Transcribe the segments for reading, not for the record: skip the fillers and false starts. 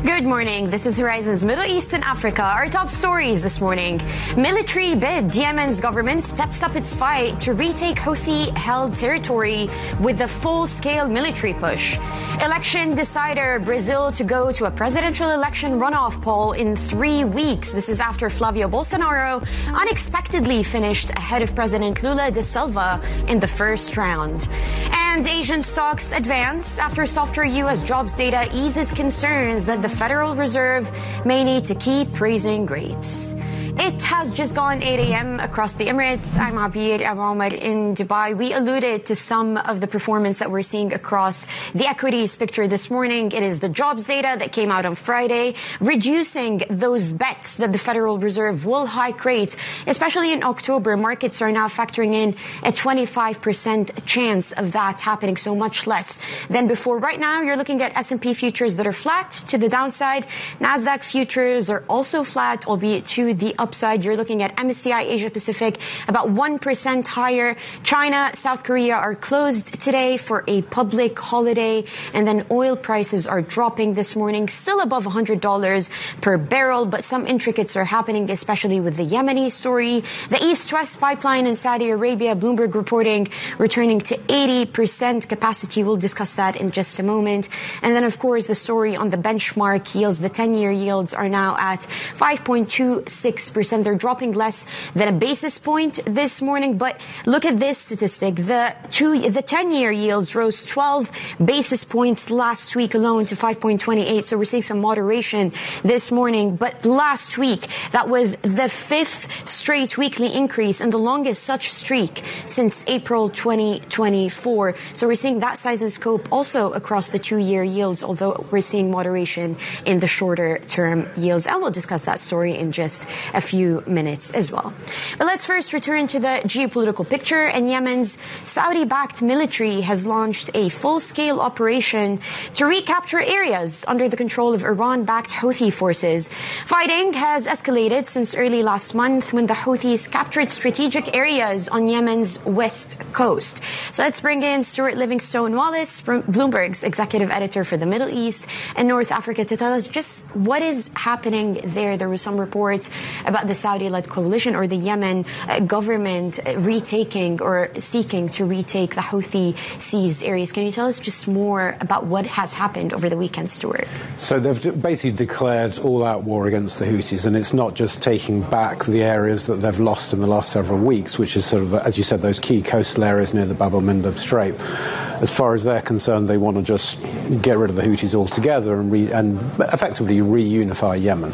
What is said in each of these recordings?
Good morning. This is Horizon's Middle East and Africa. Our top stories this morning. Military bid. Yemen's government steps up its fight to retake Houthi-held territory with a full-scale military push. Election decider. Brazil to go to a presidential election runoff poll in 3 weeks. This is after Flavio Bolsonaro unexpectedly finished ahead of President Lula da Silva in the first round. And Asian stocks advance after softer U.S. jobs data eases concerns that the Federal Reserve may need to keep raising rates. It has just gone 8 a.m. across the Emirates. I'm Abir Abomar in Dubai. We alluded to some of the performance that we're seeing across the equities picture this morning. It is the jobs data that came out on Friday, reducing those bets that the Federal Reserve will hike rates, especially in October. Markets are now factoring in a 25% chance of that happening, so much less than before. Right now, you're looking at S&P futures that are flat to the downside. NASDAQ futures are also flat, albeit to the upside. You're looking at MSCI Asia Pacific about 1% higher. China, South Korea are closed today for a public holiday. And then oil prices are dropping this morning, still above $100 per barrel. But some intricacies are happening, especially with the Yemeni story. The East-West pipeline in Saudi Arabia, Bloomberg reporting returning to 80% capacity. We'll discuss that in just a moment. And then, of course, the story on the benchmark yields. The 10-year yields are now at 5.26%. They're dropping less than a basis point this morning. But look at this statistic. The 10-year yields rose 12 basis points last week alone to 5.28. So we're seeing some moderation this morning. But last week, that was the 5th straight weekly increase and the longest such streak since April 2024. So we're seeing that size and scope also across the 2-year yields, although we're seeing moderation in the shorter term yields. And we'll discuss that story in just a few minutes as well. But let's first return to the geopolitical picture. And Yemen's Saudi-backed military has launched a full-scale operation to recapture areas under the control of Iran-backed Houthi forces. Fighting has escalated since early last month when the Houthis captured strategic areas on Yemen's west coast. So let's bring in Stuart Livingstone-Wallace, Bloomberg's executive editor for the Middle East and North Africa, to tell us just what is happening there. There were some reports about the Saudi-led coalition or the Yemen government retaking or seeking to retake the Houthi seized areas. Can you tell us just more about what has happened over the weekend, Stuart? So they've basically declared all-out war against the Houthis, and it's not just taking back the areas that they've lost in the last several weeks, which is sort of, as you said, those key coastal areas near the Bab el-Mandeb Strait. As far as they're concerned, they want to just get rid of the Houthis altogether and effectively reunify Yemen.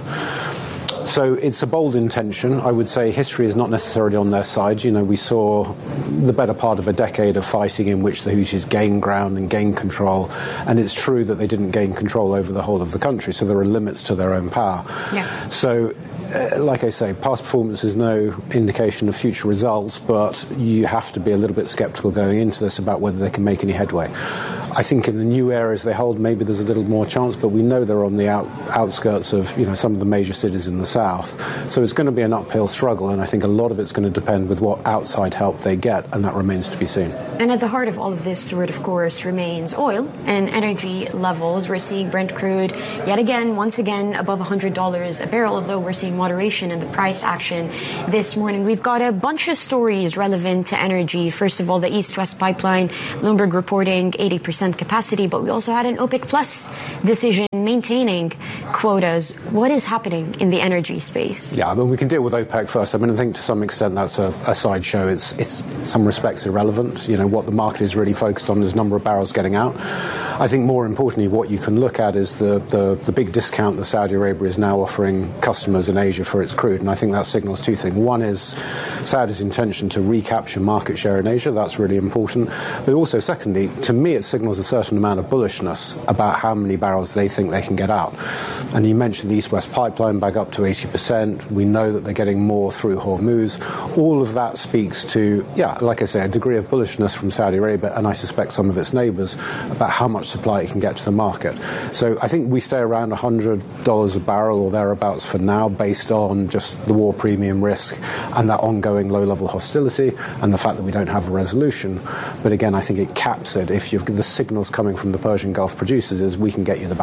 So it's a bold intention. I would say history is not necessarily on their side. You know, we saw the better part of a decade of fighting in which the Houthis gained ground and gained control. And it's true that they didn't gain control over the whole of the country. So there are limits to their own power. Yeah. So like I say, past performance is no indication of future results, but you have to be a little bit sceptical going into this about whether they can make any headway. I think in the new areas they hold, maybe there's a little more chance, but we know they're on the outskirts of, you know, some of the major cities in the south. So it's going to be an uphill struggle, and I think a lot of it's going to depend with what outside help they get, and that remains to be seen. And at the heart of all of this, Stuart, of course, remains oil and energy levels. We're seeing Brent crude yet again, once again, above $100 a barrel, although we're seeing moderation in the price action this morning. We've got a bunch of stories relevant to energy. First of all, the East-West pipeline, Bloomberg reporting 80% capacity, but we also had an OPEC Plus decision maintaining quotas. What is happening in the energy space? Yeah, I mean, we can deal with OPEC first. I mean, I think to some extent that's a sideshow. It's in some respects irrelevant. You know, what the market is really focused on is number of barrels getting out. I think more importantly, what you can look at is the big discount that Saudi Arabia is now offering customers in Asia for its crude. And I think that signals two things. One is Saudi's intention to recapture market share in Asia. That's really important. But also, secondly, to me, it signals a certain amount of bullishness about how many barrels they think they can get out. And you mentioned the East-West pipeline back up to 80%. We know that they're getting more through Hormuz. All of that speaks to, like I say, a degree of bullishness from Saudi Arabia, and I suspect some of its neighbours, about how much supply it can get to the market. So I think we stay around $100 a barrel or thereabouts for now, based on just the war premium risk and that ongoing low-level hostility and the fact that we don't have a resolution. But again, I think it caps it if you've the signals coming from the Persian Gulf producers is we can get you the barrels.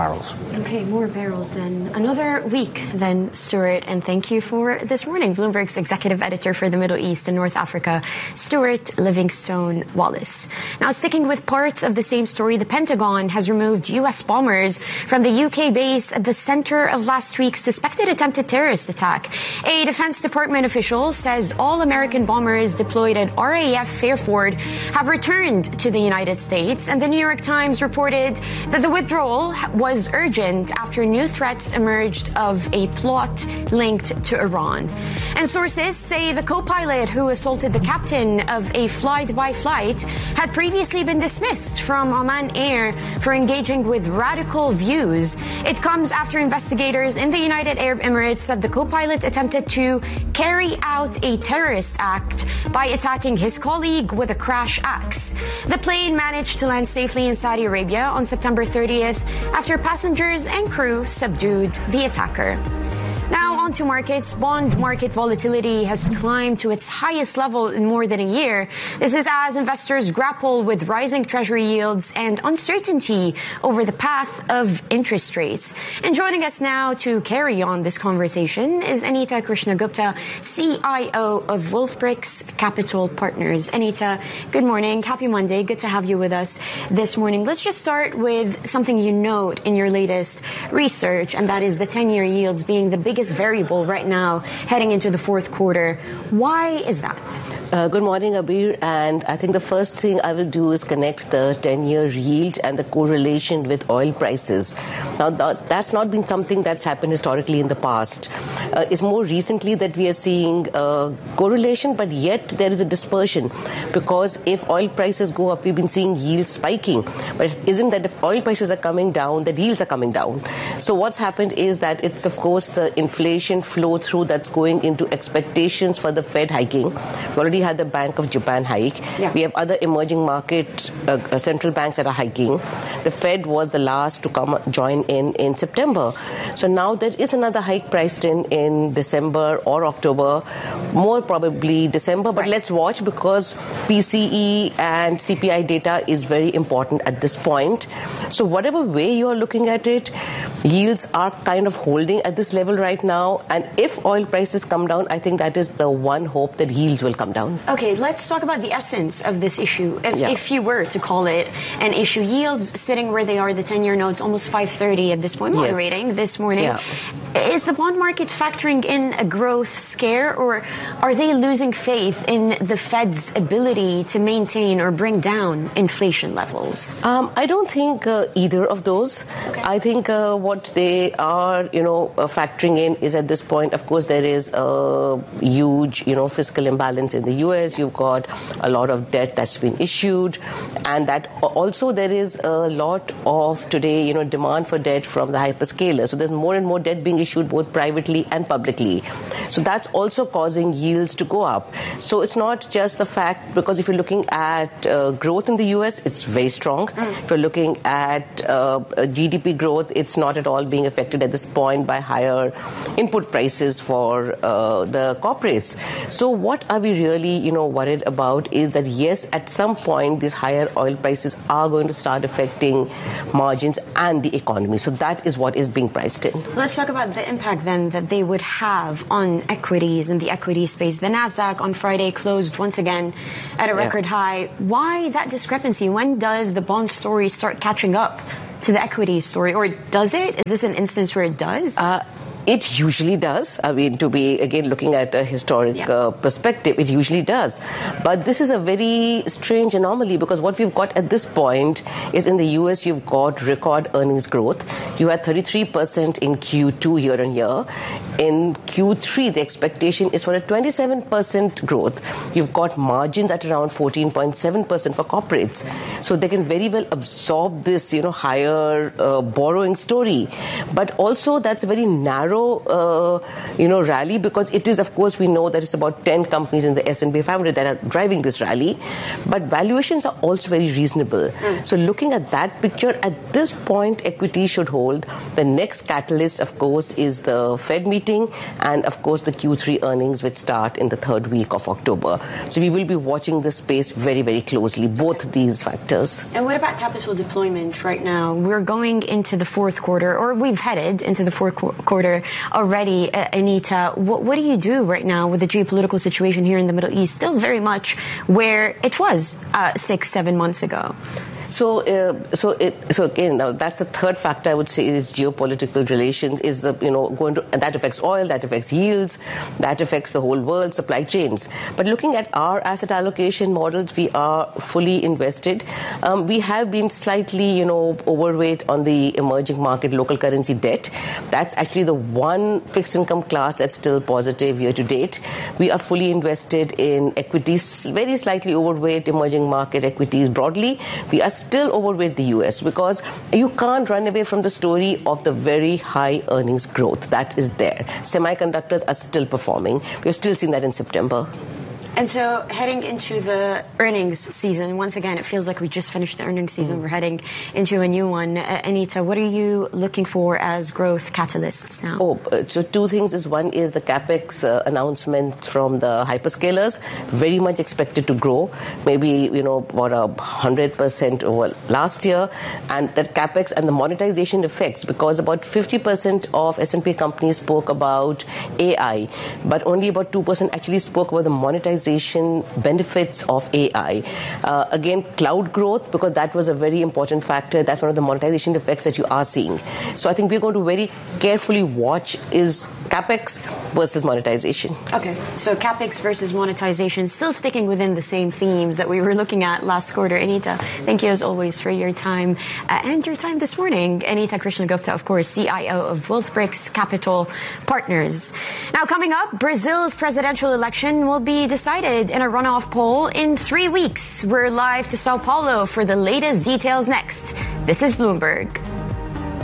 Okay, more barrels then. Another week then, Stuart, and thank you for this morning. Bloomberg's executive editor for the Middle East and North Africa, Stuart Livingstone Wallace. Now, sticking with parts of the same story, the Pentagon has removed U.S. bombers from the UK base at the center of last week's suspected attempted terrorist attack. A Defense Department official says all American bombers deployed at RAF Fairford have returned to the United States, and the New York Times reported that the withdrawal was urgent after new threats emerged of a plot linked to Iran. And sources say the co-pilot who assaulted the captain of a fly-by-flight had previously been dismissed from Oman Air for engaging with radical views. It comes after investigators in the United Arab Emirates said the co-pilot attempted to carry out a terrorist act by attacking his colleague with a crash axe. The plane managed to land safely in Saudi Arabia on September 30th after passengers and crew subdued the attacker. Now on to markets. Bond market volatility has climbed to its highest level in more than a year. This is as investors grapple with rising treasury yields and uncertainty over the path of interest rates. And joining us now to carry on this conversation is Anita Krishnagupta, CIO of Wolfbricks Capital Partners. Anita, good morning. Happy Monday. Good to have you with us this morning. Let's just start with something you note in your latest research, and that is the 10-year yields being the biggest variable right now heading into the fourth quarter. Why is that? Good morning, Abir. And I think the first thing I will do is connect the 10-year yield and the correlation with oil prices. Now, that's not been something that's happened historically in the past. It's more recently that we are seeing correlation, but yet there is a dispersion, because if oil prices go up, we've been seeing yields spiking. But it isn't that if oil prices are coming down, the yields are coming down. So what's happened is that it's, of course, the inflation flow through that's going into expectations for the Fed hiking. We already had the Bank of Japan hike. Yeah. We have other emerging market central banks that are hiking. The Fed was the last to join in September. So now there is another hike priced in December or October, more probably December. But let's watch, because PCE and CPI data is very important at this point. So whatever way you're looking at it, yields are kind of holding at this level right now. And if oil prices come down, I think that is the one hope, that yields will come down. Okay, let's talk about the essence of this issue. If you were to call it an issue, yields sitting where they are, the 10-year notes almost 530 at this point, moderating this morning. Yeah. Is the bond market factoring in a growth scare, or are they losing faith in the Fed's ability to maintain or bring down inflation levels? I don't think either of those. Okay. I think what they are, factoring in is, at this point, of course, there is a huge, fiscal imbalance in the U.S. You've got a lot of debt that's been issued, and that also there is a lot of today, demand for debt from the hyperscalers. So there's more and more debt being issued both privately and publicly. So that's also causing yields to go up. So it's not just the fact, because if you're looking at growth in the U.S., it's very strong. If you're looking at GDP growth, it's not at all being affected at this point by higher input prices for the corporates. So what are we really, worried about is that, yes, at some point, these higher oil prices are going to start affecting margins and the economy. So that is what is being priced in. Let's talk about the impact then that they would have on equities and the equity space. The Nasdaq on Friday closed once again at a record high. Why that discrepancy? When does the bond story start catching up to the equity story? Or does it? Is this an instance where it does? It usually does. I mean, to be, again, looking at a historic perspective, it usually does. But this is a very strange anomaly, because what we've got at this point is, in the U.S., you've got record earnings growth. You had 33% in Q2 year on year. In Q3, the expectation is for a 27% growth. You've got margins at around 14.7% for corporates. So they can very well absorb this, higher borrowing story. But also, that's a very narrow narrow, rally, because it is, of course, we know that it's about 10 companies in the S&P 500 that are driving this rally, but valuations are also very reasonable. So looking at that picture, at this point, equity should hold. The next catalyst, of course, is the Fed meeting and, of course, the Q3 earnings, which start in the third week of October. So we will be watching this space very, very closely, both these factors. And what about capital deployment right now? We're going into the fourth quarter, or we've headed into the fourth quarter already, Anita. What do you do right now with the geopolitical situation here in the Middle East, still very much where it was 6-7 months ago? So again, now that's the third factor I would say is geopolitical relations. Is going to, and that affects oil, that affects yields, that affects the whole world, supply chains. But looking at our asset allocation models, we are fully invested. We have been slightly, overweight on the emerging market local currency debt. That's actually the one fixed income class that's still positive year to date. We are fully invested in equities, very slightly overweight emerging market equities broadly. We are still overweight the US because you can't run away from the story of the very high earnings growth that is there. Semiconductors are still performing. We've still seen that in September. And so heading into the earnings season, once again, it feels like we just finished the earnings season. We're heading into a new one. Anita, what are you looking for as growth catalysts now? So two things is one is the CapEx announcement from the hyperscalers, very much expected to grow, maybe, about 100% over last year. And that CapEx and the monetization effects, because about 50% of S&P companies spoke about AI, but only about 2% actually spoke about the monetization benefits of AI. Again, cloud growth, because that was a very important factor. That's one of the monetization effects that you are seeing. So I think we're going to very carefully watch is CapEx versus monetization. Okay, so CapEx versus monetization, still sticking within the same themes that we were looking at last quarter. Anita, thank you as always for your time and your time this morning. Anita Krishnagupta, of course, CIO of Wealthbricks Capital Partners. Now, coming up, Brazil's presidential election will be decided in a runoff poll in 3 weeks. We're live to Sao Paulo for the latest details next. This is Bloomberg.